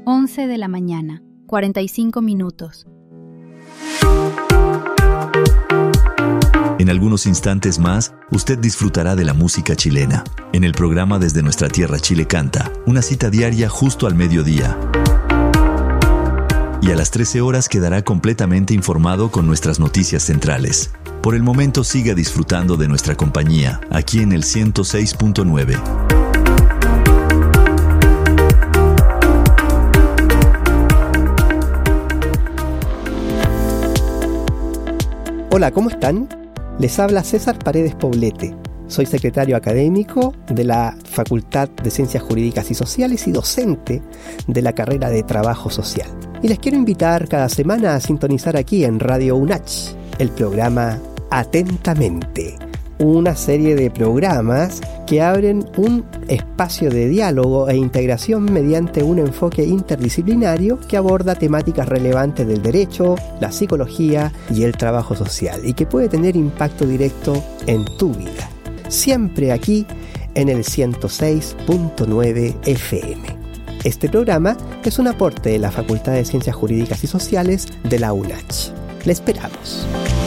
11 de la mañana, 45 minutos. En algunos instantes más, usted disfrutará de la música chilena. En el programa Desde Nuestra Tierra Chile Canta, una cita diaria justo al mediodía. Y a las 13 horas quedará completamente informado con nuestras noticias centrales. Por el momento siga disfrutando de nuestra compañía, aquí en el 106.9. Hola, ¿cómo están? Les habla César Paredes Poblete. Soy secretario académico de la Facultad de Ciencias Jurídicas y Sociales y docente de la carrera de Trabajo Social. Y les quiero invitar cada semana a sintonizar aquí en Radio UNACH, el programa Atentamente, una serie de programas que abren un espacio de diálogo e integración mediante un enfoque interdisciplinario que aborda temáticas relevantes del derecho, la psicología y el trabajo social y que puede tener impacto directo en tu vida. Siempre aquí en el 106.9 FM. Este programa es un aporte de la Facultad de Ciencias Jurídicas y Sociales de la UNACH. ¡Le esperamos!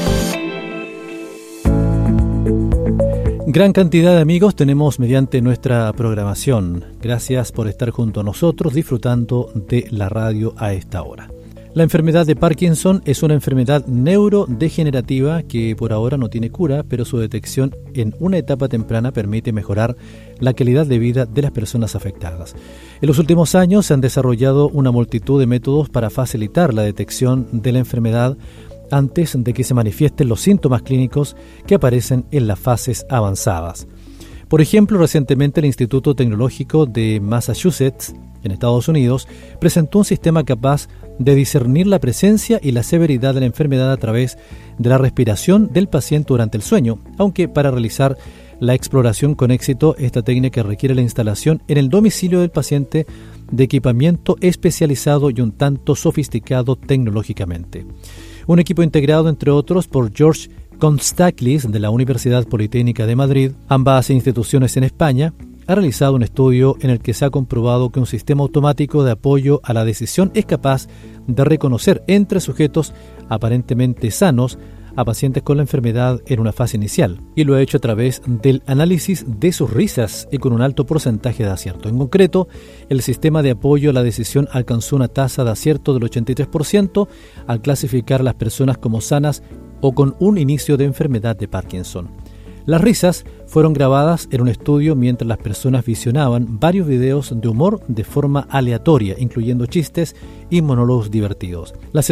Gran cantidad de amigos tenemos mediante nuestra programación. Gracias por estar junto a nosotros disfrutando de la radio a esta hora. La enfermedad de Parkinson es una enfermedad neurodegenerativa que por ahora no tiene cura, pero su detección en una etapa temprana permite mejorar la calidad de vida de las personas afectadas. En los últimos años se han desarrollado una multitud de métodos para facilitar la detección de la enfermedad antes de que se manifiesten los síntomas clínicos que aparecen en las fases avanzadas. Por ejemplo, recientemente el Instituto Tecnológico de Massachusetts, en Estados Unidos, presentó un sistema capaz de discernir la presencia y la severidad de la enfermedad a través de la respiración del paciente durante el sueño, aunque para realizar la exploración con éxito, esta técnica requiere la instalación en el domicilio del paciente de equipamiento especializado y un tanto sofisticado tecnológicamente. Un equipo integrado, entre otros, por George Constaklis de la Universidad Politécnica de Madrid, ambas instituciones en España, ha realizado un estudio en el que se ha comprobado que un sistema automático de apoyo a la decisión es capaz de reconocer entre sujetos aparentemente sanos a pacientes con la enfermedad en una fase inicial, y lo ha hecho a través del análisis de sus risas y con un alto porcentaje de acierto. En concreto, el sistema de apoyo a la decisión alcanzó una tasa de acierto del 83% al clasificar a las personas como sanas o con un inicio de enfermedad de Parkinson. Las risas fueron grabadas en un estudio mientras las personas visionaban varios videos de humor de forma aleatoria, incluyendo chistes y monólogos divertidos. Las